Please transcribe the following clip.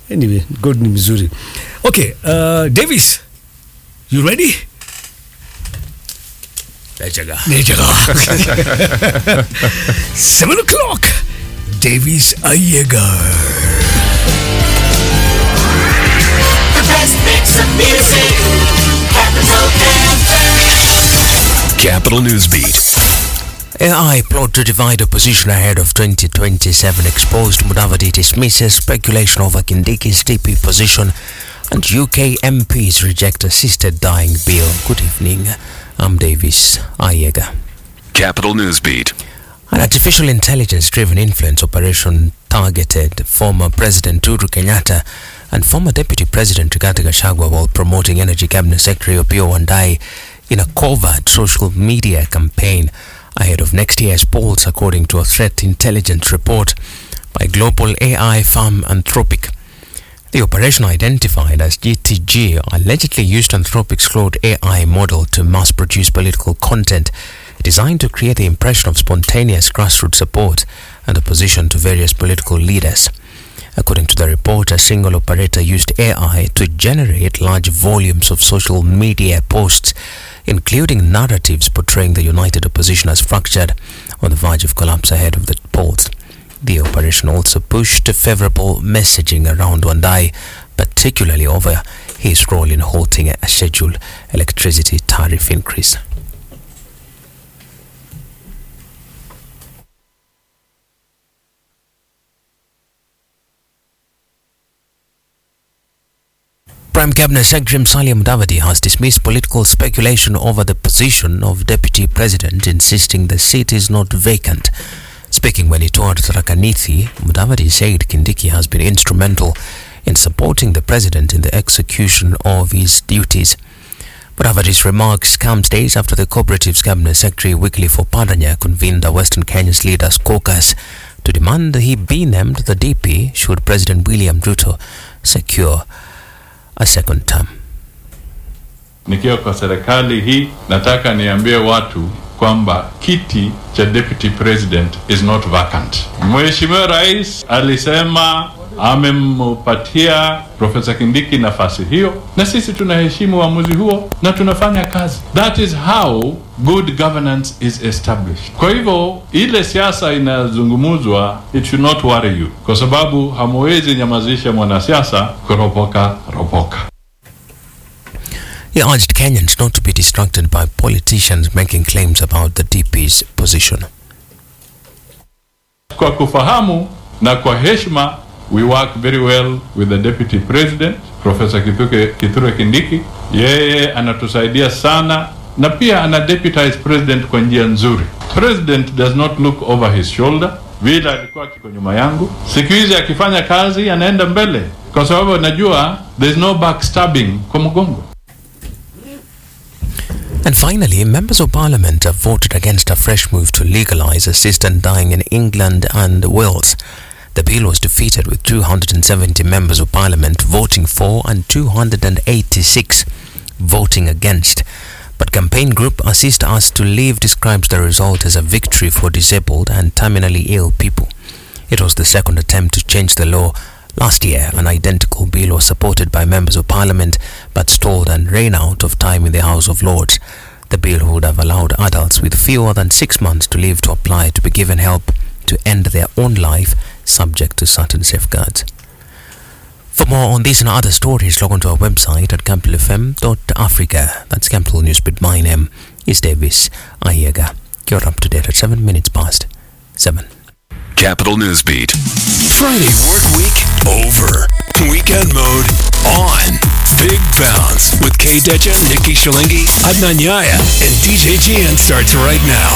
Anyway, good ni mzuri. Okay, Davis, you ready? Nejaga. 7 o'clock, Davis Ayegar. The best mix of music, Capital FM. Capital Newsbeat. AI plot to divide opposition ahead of 2027 exposed. Mudavadi dismisses speculation over Kindiki's DP position, and UK MPs reject assisted dying bill. Good evening. I'm Davis Ayegar. Capital Newsbeat. An artificial intelligence-driven influence operation targeted former President Uhuru Kenyatta and former Deputy President Rigathi Gachagua while promoting Energy Cabinet Secretary Opiyo Wandayi in a covert social media campaign ahead of next year's polls, according to a threat intelligence report by global AI firm Anthropic. The operation, identified as GTG, allegedly used Anthropic's Claude AI model to mass-produce political content designed to create the impression of spontaneous grassroots support and opposition to various political leaders. According to the report, a single operator used AI to generate large volumes of social media posts, including narratives portraying the united opposition as fractured, on the verge of collapse ahead of the polls. The operation also pushed favorable messaging around Wandayi, particularly over his role in halting a scheduled electricity tariff increase. Prime Cabinet Secretary Musalia Mudavadi has dismissed political speculation over the position of Deputy President, insisting the seat is not vacant. Speaking when he toured Tharaka Nithi, Mudavadi said Kindiki has been instrumental in supporting the President in the execution of his duties. Mudavadi's remarks come days after the Cooperatives Cabinet Secretary Wycliffe Oparanya convened the Western Kenya's Leaders Caucus to demand he be named the DP should President William Ruto secure a second term. Nikiwa kwa serikali hii nataka niambie watu kwamba kiti cha deputy president is not vacant. Mheshimiwa Rais alisema amempatia Professor Kindiki nafasi hiyo, na sisi tunaheshimu uamuzi huo na tunafanya kazi. That is how good governance is established. Kwa hivyo ile siasa inazungumuzwa, it should not worry you, kwa sababu hamwezi nyamazisha mwanasiasa kuropoka ropoka. He urged Kenyans not to be distracted by politicians making claims about the DP's position. Kwa kufahamu na kwa heshima, we work very well with the Deputy President, Professor Kithure Kindiki. Yeye anatusaidia sana na pia ana deputize President kwa njia nzuri. President does not look over his shoulder. Vile alikuwa kiko nyuma yangu, siku hizi akifanya kazi anaenda mbele, kwa sababu najua there's no backstabbing kwa mgongo. And finally, members of parliament have voted against a fresh move to legalize assisted dying in England and Wales. The bill was defeated with 270 members of parliament voting for and 286 voting against. But campaign group Assist Us to Live describes the result as a victory for disabled and terminally ill people. It was the second attempt to change the law. Last year, an identical bill was supported by members of parliament but stalled and ran out of time in the House of Lords. The bill would have allowed adults with fewer than 6 months to live to apply to be given help to end their own life, subject to certain safeguards. For more on this and other stories, log on to our website at campbellfm.africa. That's Campbell Newsbeat. My name is Davis Ayegar. You're up to date at 7 minutes past 7. Capital Newsbeat. Friday work week over. Weekend mode on. Big Bounce with K. Deja, Nikki Shalingi, Adnan Yaya, and DJ Gian starts right now.